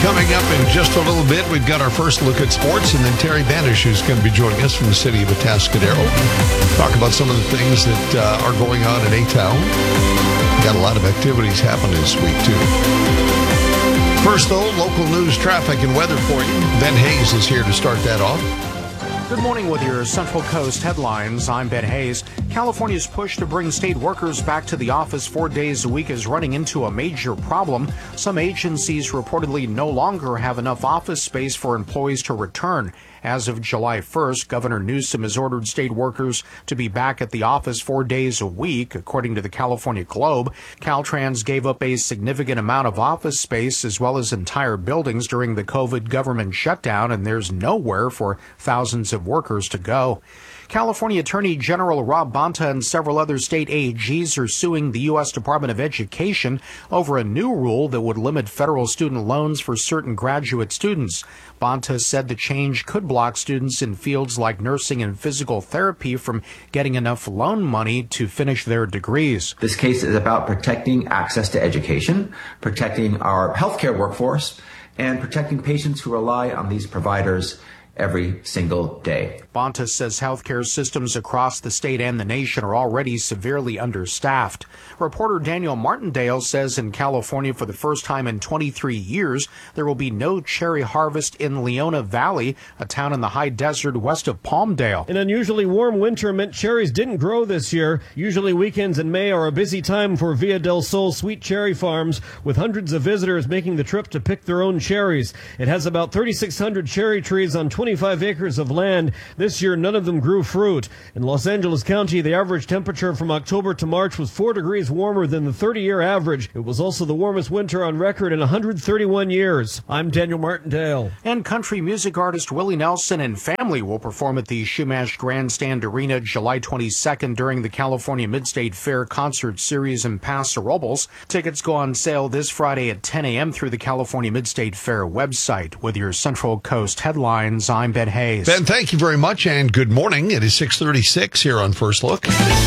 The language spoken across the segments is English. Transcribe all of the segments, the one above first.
Coming up in just a little bit, we've got our first look at sports, and then Terry Banish, who's going to be joining us from the city of Atascadero. Talk about some of the things that are going on in A-Town. Got a lot of activities happening this week, too. First, though, local news, traffic, and weather for you. Ben Hayes is here to start that off. Good morning with your Central Coast headlines. I'm Ben Hayes. California's push to bring state workers back to the office 4 days a week is running into a major problem. Some agencies reportedly no longer have enough office space for employees to return. As of July 1st, Governor Newsom has ordered state workers to be back at the office 4 days a week, according to the California Globe. Caltrans gave up a significant amount of office space as well as entire buildings during the COVID government shutdown, and there's nowhere for thousands of workers to go. California Attorney General Rob Bonta and several other state AGs are suing the U.S. Department of Education over a new rule that would limit federal student loans for certain graduate students. Bonta said the change could block students in fields like nursing and physical therapy from getting enough loan money to finish their degrees. This case is about protecting access to education, protecting our healthcare workforce, and protecting patients who rely on these providers every single day. Bonta says healthcare systems across the state and the nation are already severely understaffed. Reporter Daniel Martindale says in California for the first time in 23 years, there will be no cherry harvest in Leona Valley, a town in the high desert west of Palmdale. An unusually warm winter meant cherries didn't grow this year. Usually weekends in May are a busy time for Villa del Sol Sweet Cherry Farms, with hundreds of visitors making the trip to pick their own cherries. It has about 3,600 cherry trees on 25 acres of land. This year, none of them grew fruit. In Los Angeles County, the average temperature from October to March was 4 degrees warmer than the 30-year average. It was also the warmest winter on record in 131 years. I'm Daniel Martindale. And country music artist Willie Nelson and family will perform at the Shumash Grandstand Arena July 22nd during the California Mid-State Fair Concert Series in Paso Robles. Tickets go on sale this Friday at 10 a.m. through the California Mid-State Fair website. With your Central Coast headlines, I'm Ben Hayes. Ben, thank you very much, and good morning. It is 6:36 here on First Look.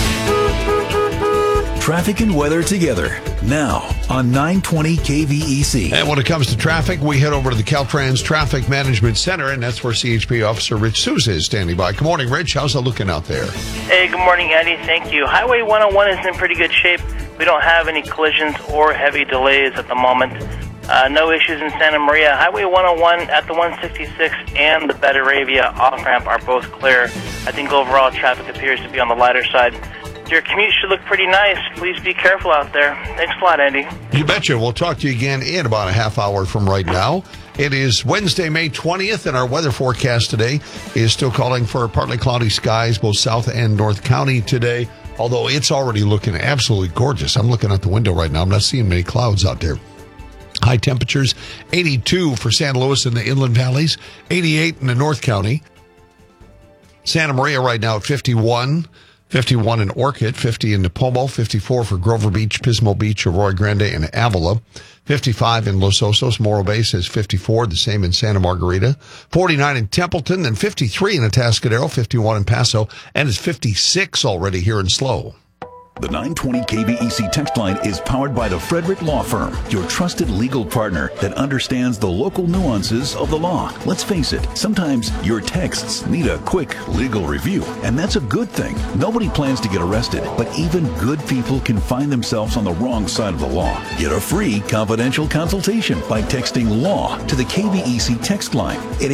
Traffic and weather together now on 920 KVEC. And when it comes to traffic, we head over to the Caltrans Traffic Management Center, and that's where CHP Officer Rich Souza is standing by. Good morning, Rich. How's it looking out there? Hey, good morning, Andy. Thank you. Highway 101 is in pretty good shape. We don't have any collisions or heavy delays at the moment. No issues in Santa Maria. Highway 101 at the 166 and the Betaravia off-ramp are both clear. I think overall traffic appears to be on the lighter side. Your commute should look pretty nice. Please be careful out there. Thanks a lot, Andy. You betcha. We'll talk to you again in about a half hour from right now. It is Wednesday, May 20th, and our weather forecast today is still calling for partly cloudy skies, both South and North County today, although it's already looking absolutely gorgeous. I'm looking out the window right now. I'm not seeing many clouds out there. High temperatures, 82 for San Luis and the Inland Valleys, 88 in the North County. Santa Maria right now at 51. 51 in Orchid, 50 in Nipomo, 54 for Grover Beach, Pismo Beach, Arroyo Grande, and Avila. 55 in Los Osos. Morro Bay says 54, the same in Santa Margarita. 49 in Templeton, and 53 in Atascadero, 51 in Paso, and it's 56 already here in SLO. The 920 KVEC text line is powered by the Frederick Law Firm, your trusted legal partner that understands the local nuances of the law. Let's face it, sometimes your texts need a quick legal review, and that's a good thing. Nobody plans to get arrested, but even good people can find themselves on the wrong side of the law. Get a free confidential consultation by texting LAW to the KVEC text line at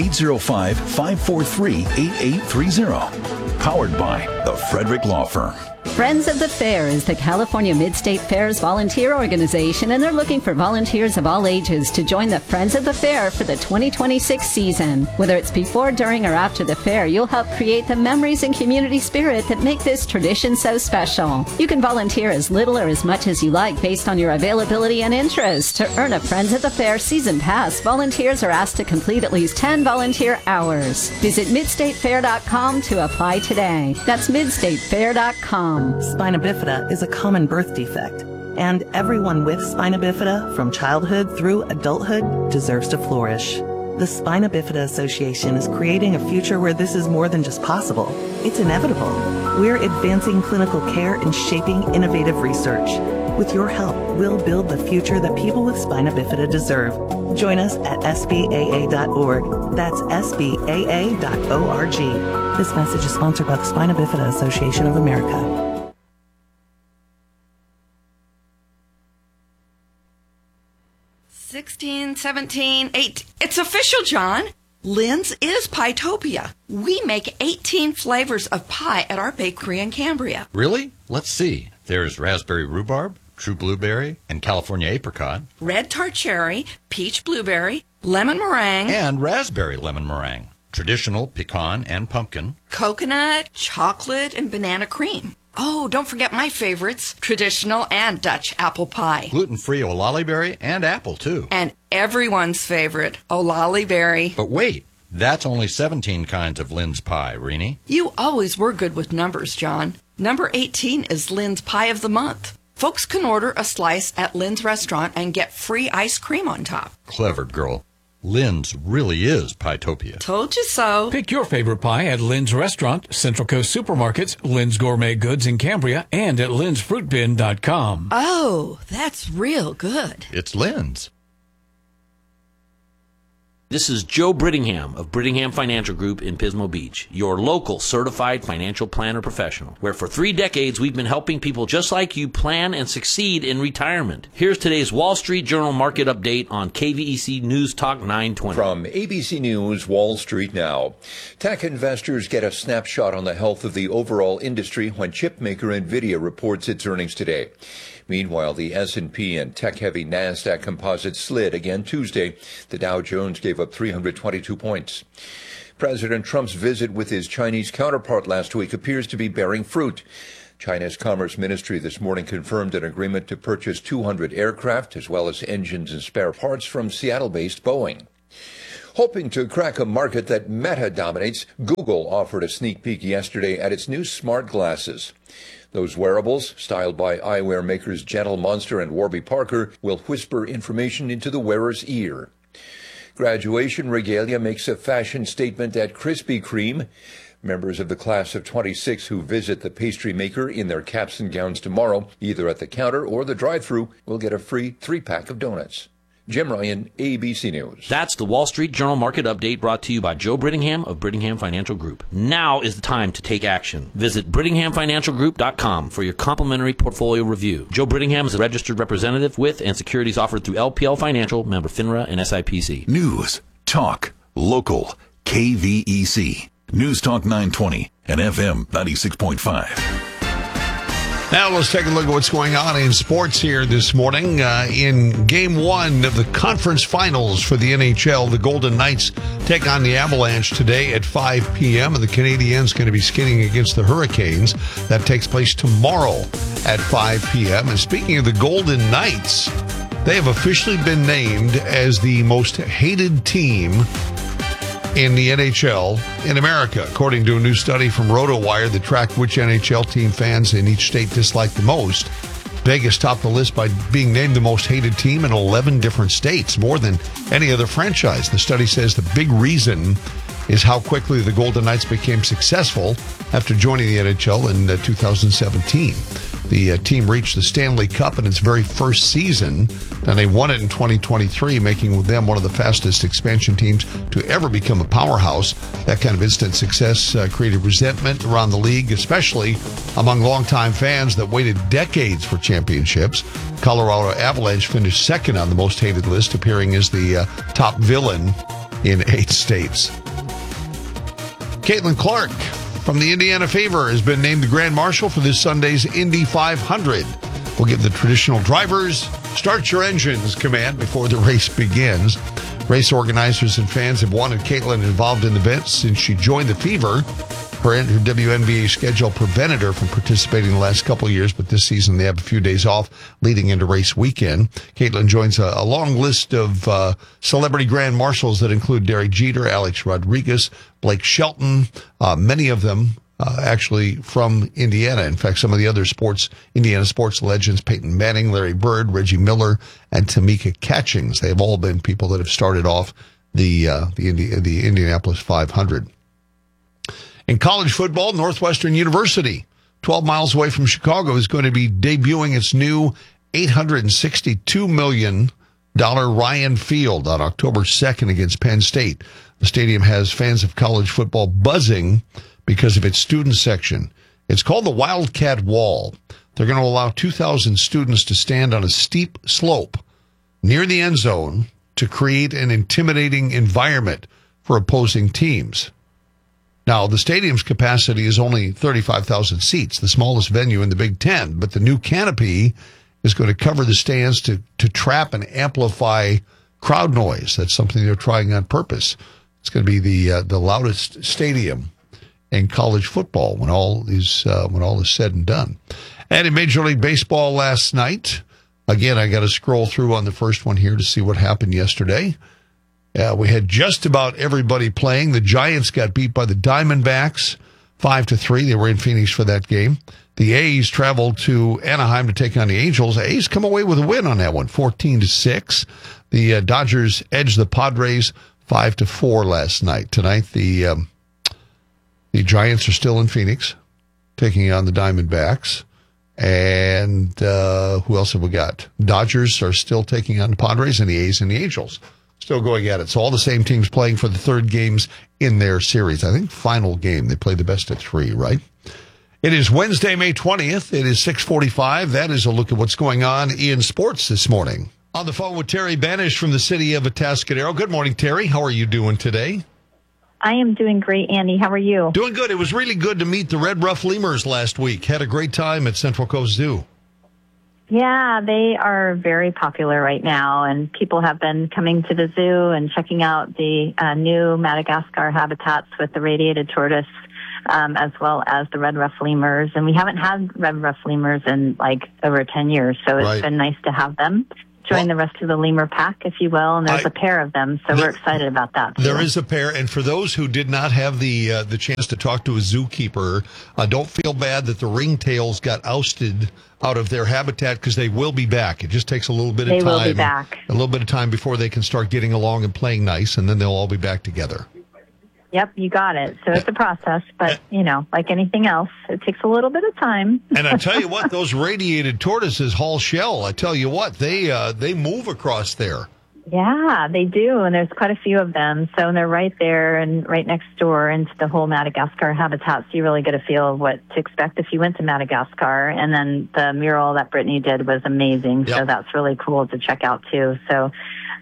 805-543-8830. Powered by the Frederick Law Firm. Friends of the Fair is the California Mid-State Fair's volunteer organization, and they're looking for volunteers of all ages to join the Friends of the Fair for the 2026 season. Whether it's before, during, or after the fair, you'll help create the memories and community spirit that make this tradition so special. You can volunteer as little or as much as you like based on your availability and interest. To earn a Friends of the Fair season pass, volunteers are asked to complete at least 10 volunteer hours. Visit midstatefair.com to apply today. That's midstatefair.com. Spina bifida is a common birth defect, and everyone with spina bifida from childhood through adulthood deserves to flourish. The Spina Bifida Association is creating a future where this is more than just possible. It's inevitable. We're advancing clinical care and shaping innovative research. With your help, we'll build the future that people with spina bifida deserve. Join us at SBAA.org. That's SBAA.org. This message is sponsored by the Spina Bifida Association of America. 16, 17, 8. It's official, John. Lynn's is Pietopia. We make 18 flavors of pie at our bakery in Cambria. Really? Let's see. There's raspberry rhubarb, true blueberry, and California apricot. Red tart cherry, peach blueberry, lemon meringue. And raspberry lemon meringue. Traditional pecan and pumpkin. Coconut, chocolate, and banana cream. Oh, don't forget my favorites, traditional and Dutch apple pie. Gluten-free olali berry and apple, too. And everyone's favorite, olali berry. But wait, that's only 17 kinds of Lynn's pie, Rini. You always were good with numbers, John. Number 18 is Lynn's Pie of the Month. Folks can order a slice at Lynn's restaurant and get free ice cream on top. Clever girl. Lynn's really is Pietopia. Told you so. Pick your favorite pie at Lynn's Restaurant, Central Coast Supermarkets, Lynn's Gourmet Goods in Cambria, and at lynn'sfruitbin.com. Oh, that's real good. It's Lynn's. This is Joe Brittingham of Brittingham Financial Group in Pismo Beach, your local certified financial planner professional, where for 3 decades we've been helping people just like you plan and succeed in retirement. Here's today's Wall Street Journal market update on KVEC News Talk 920. From ABC News, Wall Street Now. Tech investors get a snapshot on the health of the overall industry when chipmaker NVIDIA reports its earnings today. Meanwhile, the S&P and tech-heavy NASDAQ composite slid again Tuesday. The Dow Jones gave up 322 points. President Trump's visit with his Chinese counterpart last week appears to be bearing fruit. China's Commerce Ministry this morning confirmed an agreement to purchase 200 aircraft as well as engines and spare parts from Seattle-based Boeing. Hoping to crack a market that Meta dominates, Google offered a sneak peek yesterday at its new smart glasses. Those wearables, styled by eyewear makers Gentle Monster and Warby Parker, will whisper information into the wearer's ear. Graduation regalia makes a fashion statement at Krispy Kreme. Members of the class of 26 who visit the pastry maker in their caps and gowns tomorrow, either at the counter or the drive-thru, will get a free 3-pack of donuts. Jim Ryan, ABC News. That's the Wall Street Journal market update brought to you by Joe Brittingham of Brittingham Financial Group. Now is the time to take action. Visit BrittinghamFinancialGroup.com for your complimentary portfolio review. Joe Brittingham is a registered representative with and securities offered through LPL Financial, member FINRA and SIPC. News, talk, local, KVEC. News Talk 920 and FM 96.5. Now let's take a look at what's going on in sports here this morning. In Game 1 of the conference finals for the NHL, the Golden Knights take on the Avalanche today at 5 p.m. and the Canadiens going to be skating against the Hurricanes. That takes place tomorrow at 5 p.m. And speaking of the Golden Knights, they have officially been named as the most hated team in the NHL in America, according to a new study from RotoWire that tracked which NHL team fans in each state dislike the most. Vegas topped the list by being named the most hated team in 11 different states, more than any other franchise. The study says the big reason is how quickly the Golden Knights became successful after joining the NHL in 2017. The team reached the Stanley Cup in its very first season, and they won it in 2023, making them one of the fastest expansion teams to ever become a powerhouse. That kind of instant success created resentment around the league, especially among longtime fans that waited decades for championships. Colorado Avalanche finished second on the most hated list, appearing as the top villain in 8 states. Caitlin Clark from the Indiana Fever has been named the Grand Marshal for this Sunday's Indy 500. We'll give the traditional drivers start your engines command before the race begins. Race organizers and fans have wanted Caitlin involved in the event since she joined the Fever. Her WNBA schedule prevented her from participating the last couple of years, but this season they have a few days off leading into race weekend. Caitlin joins a long list of celebrity grand marshals that include Derek Jeter, Alex Rodriguez, Blake Shelton, many of them actually from Indiana. In fact, some of the other Indiana sports legends, Peyton Manning, Larry Bird, Reggie Miller, and Tamika Catchings, they have all been people that have started off the Indianapolis 500. In college football, Northwestern University, 12 miles away from Chicago, is going to be debuting its new $862 million Ryan Field on October 2nd against Penn State. The stadium has fans of college football buzzing because of its student section. It's called the Wildcat Wall. They're going to allow 2,000 students to stand on a steep slope near the end zone to create an intimidating environment for opposing teams. Now, the stadium's capacity is only 35,000 seats, the smallest venue in the Big Ten, but the new canopy is going to cover the stands to trap and amplify crowd noise. That's something they're trying on purpose. It's going to be the loudest stadium in college football when all is said and done. And in Major League Baseball last night, again, I got to scroll through on the first one here to see what happened yesterday. We had just about everybody playing. The Giants got beat by the Diamondbacks 5-3. They were in Phoenix for that game. The A's traveled to Anaheim to take on the Angels. The A's come away with a win on that one, 14-6. The Dodgers edged the Padres 5-4 last night. Tonight, the Giants are still in Phoenix, taking on the Diamondbacks. And who else have we got? Dodgers are still taking on the Padres, and the A's and the Angels still going at it. So all the same teams playing for the third games in their series. I think final game. They play the best of three, right? It is Wednesday, May 20th. It is 6:45. That is a look at what's going on in sports this morning. On the phone with Terry Banish from the city of Atascadero. Good morning, Terry. How are you doing today? I am doing great, Andy. How are you? Doing good. It was really good to meet the Red Ruff Lemurs last week. Had a great time at Central Coast Zoo. Yeah, they are very popular right now, and people have been coming to the zoo and checking out the new Madagascar habitats with the radiated tortoise, as well as the red ruff lemurs. And we haven't had red ruff lemurs in like over 10 years, so it's been nice to have them join the rest of the lemur pack, if you will, and there's a pair of them, so we're excited about that. There is a pair, and for those who did not have the chance to talk to a zookeeper, don't feel bad that the ringtails got ousted out of their habitat, because they will be back. It just takes a little bit of time. They will be back. A little bit of time before they can start getting along and playing nice, and then they'll all be back together. Yep, you got it. So it's a process, but, you know, like anything else, it takes a little bit of time. And I tell you what, those radiated tortoises haul shell. I tell you what, they move across there. Yeah, they do, and there's quite a few of them. So they're right there and right next door into the whole Madagascar habitat, so you really get a feel of what to expect if you went to Madagascar. And then the mural that Brittany did was amazing, so that's really cool to check out, too. So,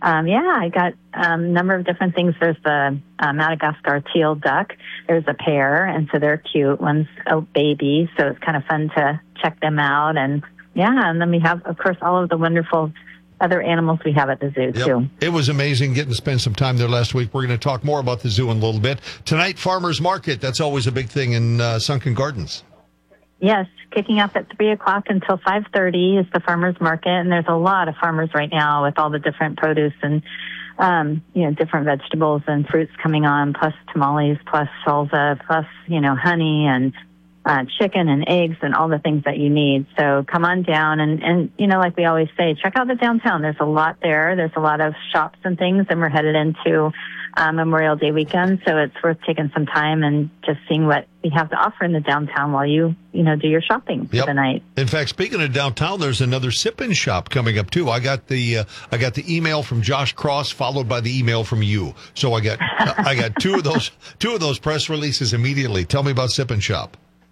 I got a number of different things. There's the Madagascar teal duck. There's a pair, and so they're cute. One's a baby, so it's kind of fun to check them out. And, and then we have, of course, all of the wonderful other animals we have at the zoo, too. It was amazing getting to spend some time there last week. We're going to talk more about the zoo in a little bit. Tonight, Farmers Market. That's always a big thing in Sunken Gardens. Yes, kicking off at 3 o'clock until 5:30 is the farmers market, and there's a lot of farmers right now with all the different produce and different vegetables and fruits coming on, plus tamales, plus salsa, plus honey and chicken and eggs and all the things that you need. So come on down and like we always say, check out the downtown. There's a lot there. There's a lot of shops and things, and we're headed into Memorial Day weekend, so it's worth taking some time and just seeing what we have to offer in the downtown while you do your shopping for the night. In fact, speaking of downtown, there's another Sip-In shop coming up too. I got the email from Josh Cross, followed by the email from you. So I got two of those press releases immediately. Tell me about Sip-In shop.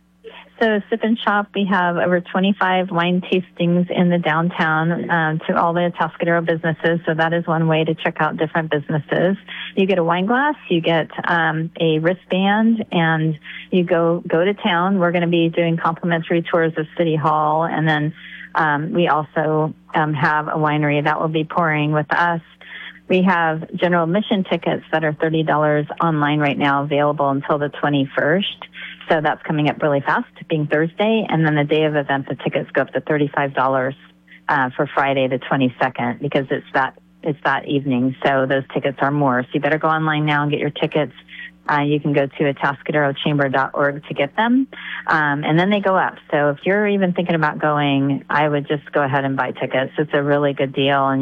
So Sip-In Shop, we have over 25 wine tastings in the downtown to all the Atascadero businesses. So that is one way to check out different businesses. You get a wine glass, you get a wristband, and you go to town. We're going to be doing complimentary tours of City Hall, and then we also have a winery that will be pouring with us. We have general admission tickets that are $30 online right now, available until the 21st. So that's coming up really fast, being Thursday. And then the day of event, the tickets go up to $35 for Friday the 22nd, because it's that evening. So those tickets are more. So you better go online now and get your tickets. You can go to atascaderochamber.org to get them. And then they go up. So if you're even thinking about going, I would just go ahead and buy tickets. It's a really good deal, and you get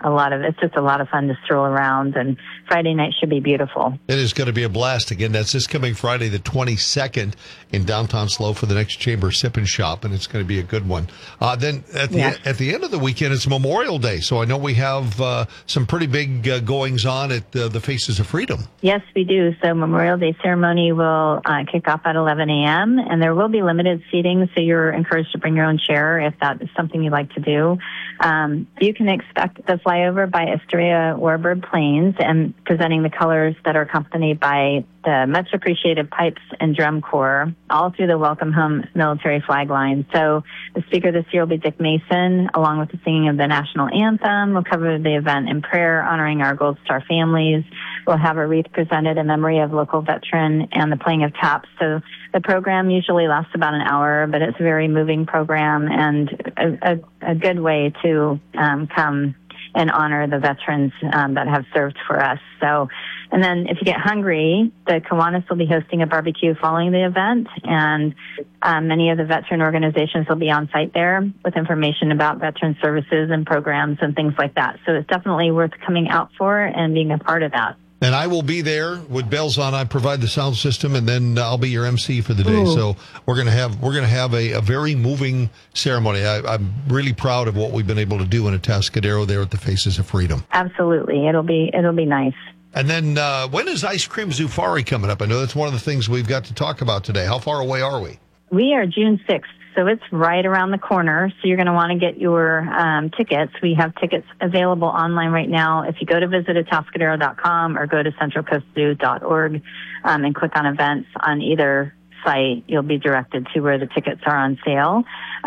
it's just a lot of fun to stroll around, and Friday night should be beautiful. It is going to be a blast. Again, that's this coming Friday, the 22nd in downtown SLO for the next Chamber Sip and Shop, and it's going to be a good one. Then at the end of the weekend, it's Memorial Day, so I know we have some pretty big goings on at the Faces of Freedom. Yes, we do. So Memorial Day ceremony will kick off at 11 a.m., and there will be limited seating, so you're encouraged to bring your own chair if that is something you'd like to do. You can expect the flyover by Astoria Warbird Plains and presenting the colors that are accompanied by the much appreciated pipes and drum corps all through the Welcome Home military flag line. So the speaker this year will be Dick Mason, along with the singing of the national anthem. We'll cover the event in prayer, honoring our Gold Star families. We'll have a wreath presented in memory of local veteran and the playing of taps. So the program usually lasts about an hour, but it's a very moving program and a good way to come and honor the veterans that have served for us. So, and then if you get hungry, the Kiwanis will be hosting a barbecue following the event, and many of the veteran organizations will be on site there with information about veteran services and programs and things like that. So it's definitely worth coming out for and being a part of that. And I will be there with bells on. I provide the sound system, and then I'll be your MC for the day. Ooh. So we're gonna have a very moving ceremony. I'm really proud of what we've been able to do in Atascadero there at the Faces of Freedom. Absolutely, it'll be nice. And then when is Ice Cream Zufari coming up? I know that's one of the things we've got to talk about today. How far away are we? We are June 6th. So it's right around the corner. So you're going to want to get your tickets. We have tickets available online right now. If you go to visit Atascadero.com or go to centralcoastzoo.org and click on events on either site, you'll be directed to where the tickets are on sale.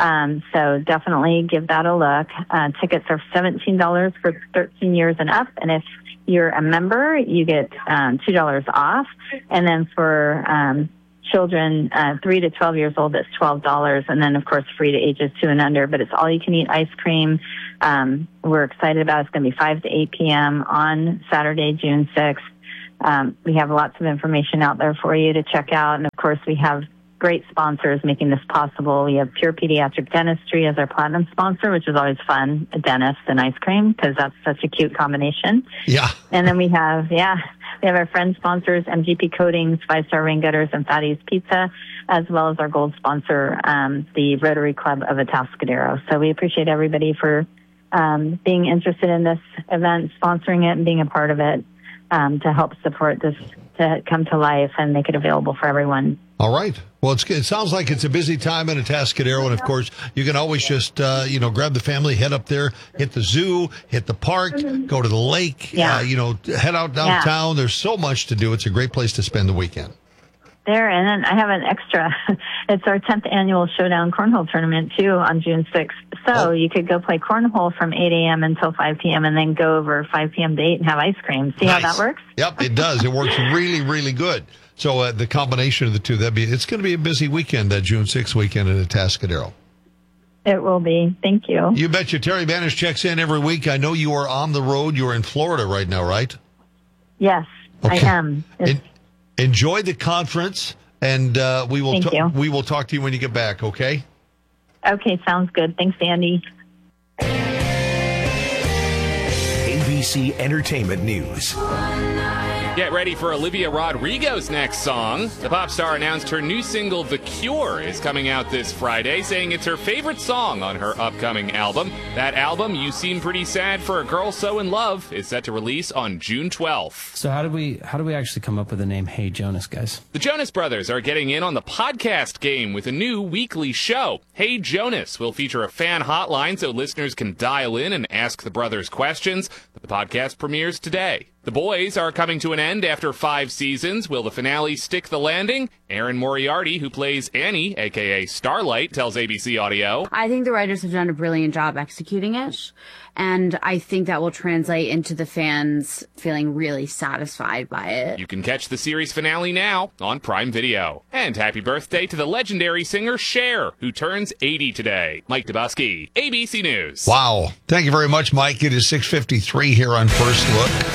So definitely give that a look. Tickets are $17 for 13 years and up. And if you're a member, you get $2 off. And then for children 3 to 12 years old, it's $12, and then of course free to ages 2 and under, but it's all you can eat ice cream. We're excited about it. It's going to be 5 to 8 p.m. on Saturday, June 6th. We have lots of information out there for you to check out, and of course we have great sponsors making this possible. We have Pure Pediatric Dentistry as our platinum sponsor, which is always fun, a dentist and ice cream, because that's such a cute combination. Yeah. And then we have our friend sponsors, MGP Coatings, 5-Star Rain Gutters, and Fatty's Pizza, as well as our gold sponsor, the Rotary Club of Atascadero. So we appreciate everybody for being interested in this event, sponsoring it, and being a part of it to help support this to come to life and make it available for everyone. All right. Well, it sounds like it's a busy time in Atascadero, and of course, you can always just grab the family, head up there, hit the zoo, hit the park, go to the lake, head out downtown. Yeah. There's so much to do. It's a great place to spend the weekend. There, and then I have an extra. It's our 10th annual Showdown Cornhole Tournament, too, on June 6th. So you could go play cornhole from 8 a.m. until 5 p.m. and then go over 5 p.m. to 8 and have ice cream. See how that works? Yep, it does. It works really, really good. So the combination of the two, it's going to be a busy weekend, that June 6th weekend in Atascadero. It will be. Thank you. You betcha. Terry Banish checks in every week. I know you are on the road. You're in Florida right now, right? Yes, okay. I am. Enjoy the conference, and we will talk to you when you get back, okay? Okay, sounds good. Thanks, Andy. ABC Entertainment News. Get ready for Olivia Rodrigo's next song. The pop star announced her new single, The Cure, is coming out this Friday, saying it's her favorite song on her upcoming album. That album, You Seem Pretty Sad for a Girl So in Love, is set to release on June 12th. So how do we actually come up with the name Hey Jonas, guys? The Jonas Brothers are getting in on the podcast game with a new weekly show. Hey Jonas will feature a fan hotline so listeners can dial in and ask the brothers questions. The podcast premieres today. The Boys are coming to an end after 5 seasons. Will the finale stick the landing? Erin Moriarty, who plays Annie, a.k.a. Starlight, tells ABC Audio. I think the writers have done a brilliant job executing it, and I think that will translate into the fans feeling really satisfied by it. You can catch the series finale now on Prime Video. And happy birthday to the legendary singer Cher, who turns 80 today. Mike Dubusky, ABC News. Wow. Thank you very much, Mike. It is 6:53 here on First Look.